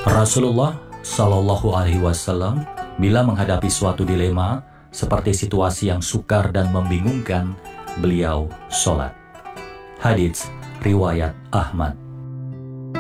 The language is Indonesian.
Rasulullah Shallallahu Alaihi Wasallam bila menghadapi suatu dilema seperti situasi yang sukar dan membingungkan, beliau sholat. Hadits riwayat Ahmad.